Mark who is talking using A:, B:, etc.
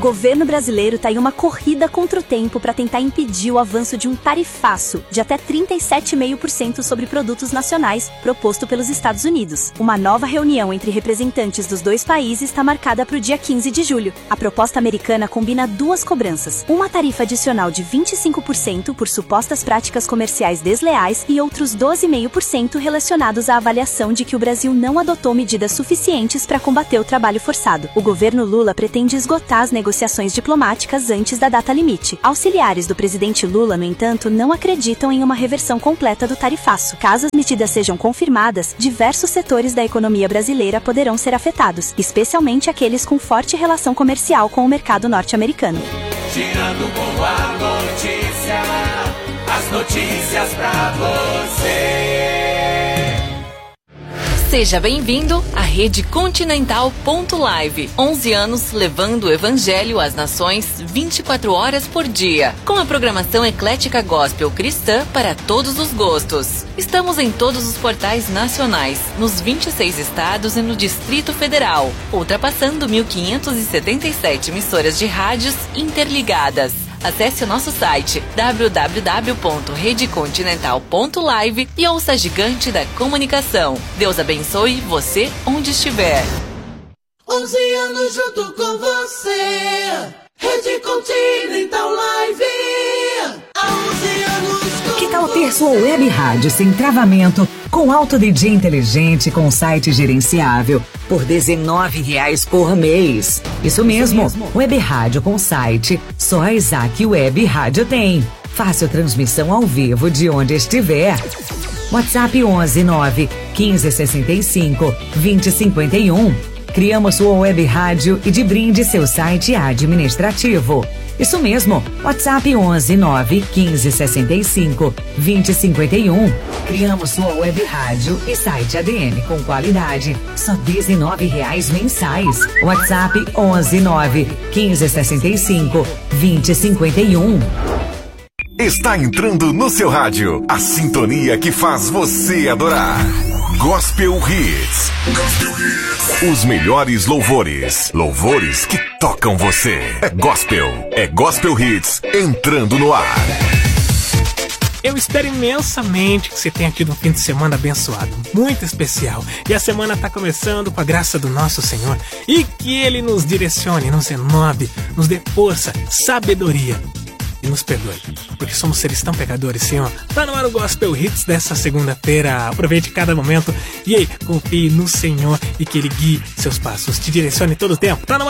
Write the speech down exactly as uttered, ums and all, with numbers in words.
A: governo brasileiro está em uma corrida contra o tempo para tentar impedir o avanço de um tarifaço de até trinta e sete vírgula cinco por cento sobre produtos nacionais proposto pelos Estados Unidos. Uma nova reunião entre representantes dos dois países está marcada para o dia quinze de julho. A proposta americana combina duas cobranças, uma tarifa adicional de vinte e cinco por cento por supostas práticas comerciais desleais e outros doze vírgula cinco por cento relacionados à avaliação de que o Brasil não adotou medidas suficientes para combater o trabalho forçado. O governo Lula pretende esgotar as negociações diplomáticas antes da data limite. Auxiliares do presidente Lula, no entanto, não acreditam em uma reversão completa do tarifaço. Caso as medidas sejam confirmadas, diversos setores da economia brasileira poderão ser afetados, especialmente aqueles com forte relação comercial com o mercado norte-americano.
B: Girando com a notícia, as notícias pra você.
C: Seja bem-vindo à Rede Continental ponto live. onze anos levando o evangelho às nações vinte e quatro horas por dia. Com a programação eclética gospel cristã para todos os gostos. Estamos em todos os portais nacionais, nos vinte e seis estados e no Distrito Federal, ultrapassando mil quinhentas e setenta e sete emissoras de rádios interligadas. Acesse o nosso site w w w ponto rede continental ponto live e ouça a gigante da comunicação. Deus abençoe você onde estiver.
B: onze anos junto com você, Rede Continental Live. Há onze anos com
D: Que tal ter sua web rádio sem travamento, com alto D J inteligente, com site gerenciável, por dezenove reais por mês? Isso mesmo, Isso mesmo. Web rádio com site, só a Isaac Web Rádio tem. Fácil transmissão ao vivo de onde estiver. WhatsApp onze nove quinze sessenta e cinco vinte cinquenta e um. Criamos sua web rádio e de brinde seu site administrativo. Isso mesmo, WhatsApp onze nove quinze sessenta e cinco vinte cinquenta e um. Criamos sua web rádio e site A D M com qualidade, só dezenove reais mensais. WhatsApp onze nove quinze sessenta e cinco vinte cinquenta e um.
E: Está entrando no seu rádio a sintonia que faz você adorar. Gospel Hits. Os melhores louvores. Louvores que tocam você. É gospel. É Gospel Hits entrando no ar.
F: Eu espero imensamente que você tenha tido um fim de semana abençoado, muito especial. E a semana está começando com a graça do nosso Senhor. E que Ele nos direcione, nos renove, nos dê força, sabedoria. E nos perdoe, porque somos seres tão pecadores, Senhor. Tá no ar o Gospel Hits dessa segunda-feira. Aproveite cada momento e aí, confie no Senhor e que Ele guie seus passos, te direcione todo o tempo. Tá no ar